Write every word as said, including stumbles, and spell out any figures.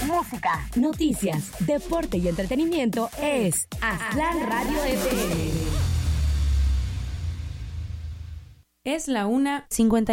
música, noticias, deporte y entretenimiento es Aztlán Radio F M. Es la una cincuenta.